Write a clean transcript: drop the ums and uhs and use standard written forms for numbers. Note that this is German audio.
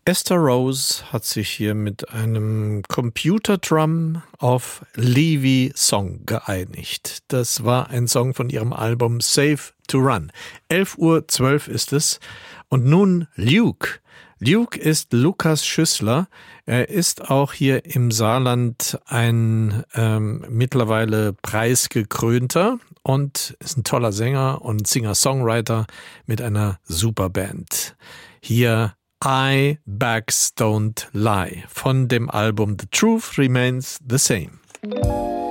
Esther Rose hat sich hier mit einem Computer-Drum auf Levy Song geeinigt. Das war ein Song von ihrem Album Safe to Run. 11:12 Uhr ist es. Und nun Luke. Luke ist Lukas Schüssler. Er ist auch hier im Saarland ein mittlerweile preisgekrönter und ist ein toller Sänger und Singer-Songwriter mit einer super Band. Hier I Backs Don't Lie von dem Album The Truth Remains the Same.